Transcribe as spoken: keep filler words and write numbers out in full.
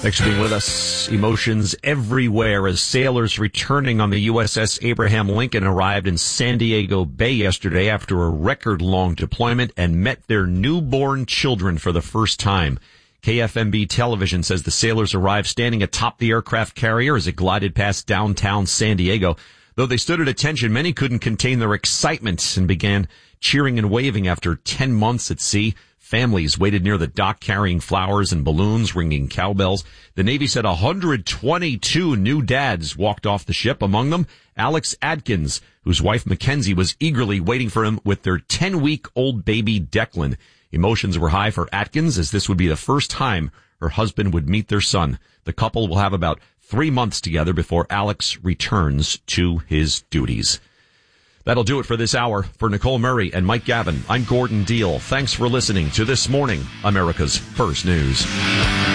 Thanks for being with us. Emotions everywhere as sailors returning on the U S S Abraham Lincoln arrived in San Diego Bay yesterday after a record-long deployment and met their newborn children for the first time. K F M B television says the sailors arrived standing atop the aircraft carrier as it glided past downtown San Diego. Though they stood at attention, many couldn't contain their excitement and began cheering and waving after ten months at sea. Families waited near the dock carrying flowers and balloons, ringing cowbells. The Navy said one hundred twenty-two new dads walked off the ship, among them Alex Atkins, whose wife Mackenzie was eagerly waiting for him with their ten-week-old baby Declan. Emotions were high for Atkins, as this would be the first time her husband would meet their son. The couple will have about three months together before Alex returns to his duties. That'll do it for this hour. For Nicole Murray and Mike Gavin, I'm Gordon Deal. Thanks for listening to This Morning, America's First News.